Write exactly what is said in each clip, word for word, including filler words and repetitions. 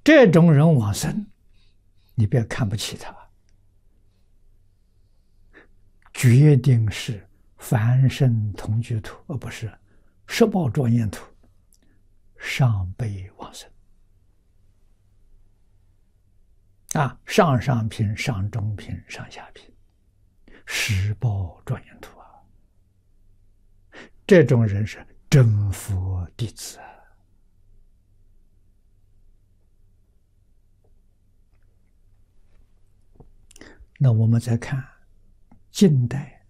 这种人往生，你不要看不起他，决定是凡圣同居土，而不是十报庄严土，上辈往生。啊，上上品、上中品、上下品，十报庄严土啊！这种人是真佛弟子啊！那我们再看近代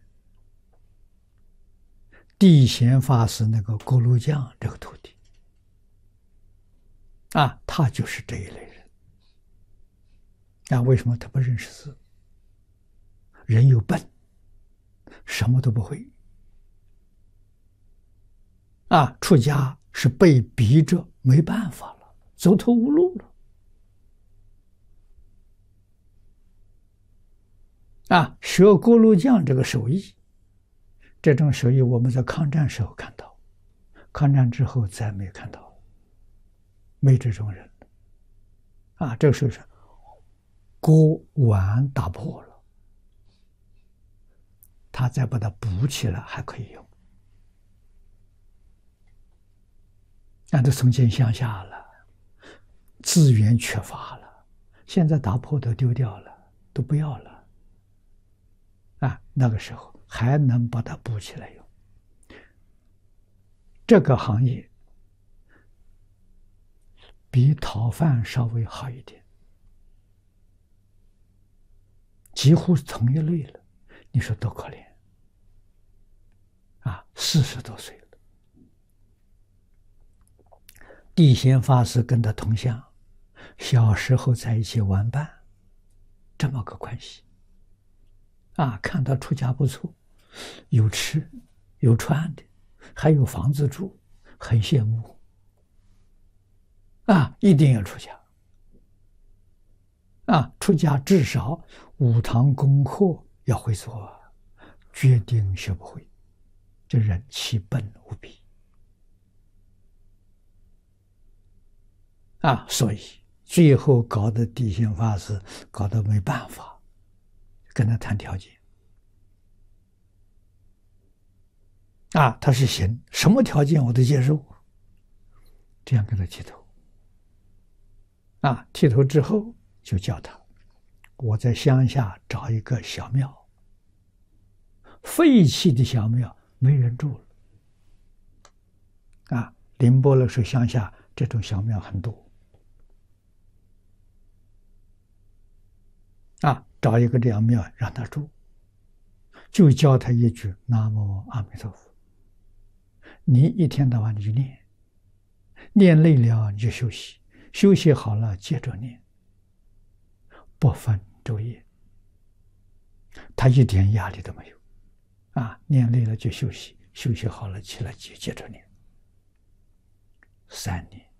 地贤法师那个锅炉匠这个徒弟啊，他就是这一类人。那为什么他不认识字？人又笨，什么都不会。啊，出家是被逼着没办法了，走投无路了。啊，学锅炉匠这个手艺，这种手艺我们在抗战时候看到，抗战之后再没看到，没这种人。啊，这个时候是锅碗打破了，他再把它补起来还可以用。那都从前向下了，资源缺乏了，现在打破都丢掉了，都不要了。啊，那个时候还能把它补起来用。这个行业比讨饭稍微好一点，几乎是同一类了。你说多可怜啊！四十多岁了。地贤法师跟他同乡，小时候在一起玩伴，这么个关系。啊，看他出家不错，有吃有穿的，还有房子住，很羡慕。啊，一定要出家。啊，出家至少五堂功课要会做啊，决定学不会，这人气笨无比。啊，所以最后搞得地贤法师搞得没办法，跟他谈条件。啊，他是行，什么条件我都接受，这样跟他剃头。啊，剃头之后就叫他，我在乡下找一个小庙，废弃的小庙，没人住了。啊，宁波那时候乡下这种小庙很多。啊，找一个这样庙让他住，就教他一句南无阿弥陀佛。你一天到晚你就念，念累了你就休息，休息好了接着念，不分昼夜。他一点压力都没有，啊，念累了就休息，休息好了起来接接着念。三年，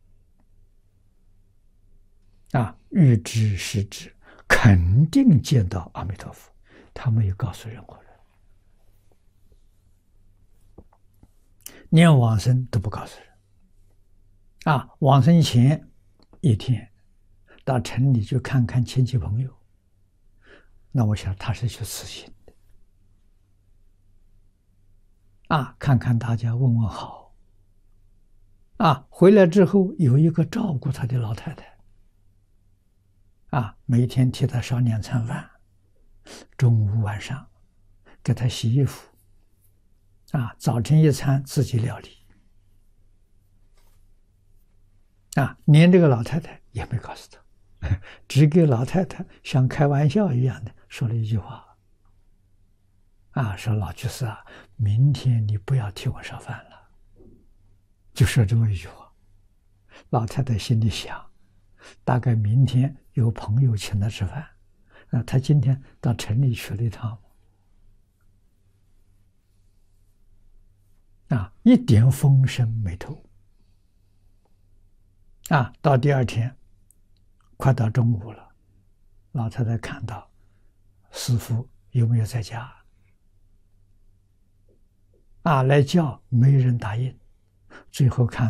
啊，预知时知，肯定见到阿弥陀佛，他没有告诉任何人。念往生都不告诉人。啊，往生前一天到城里去看看亲戚朋友，那我想他是去辞行的。啊，看看大家问问好。啊，回来之后有一个照顾他的老太太。啊，每天替他烧两餐饭，中午晚上给他洗衣服。啊，早晨一餐自己料理。啊，连这个老太太也没告诉他，只给老太太像开玩笑一样的说了一句话。啊，说老居士啊，明天你不要替我烧饭了，就说这么一句话。老太太心里想，大概明天有朋友请他吃饭，啊，他今天到城里去了一趟。啊，一点风声没透。啊，到第二天，快到中午了，老太太看到师父有没有在家？啊，来叫没人答应，最后看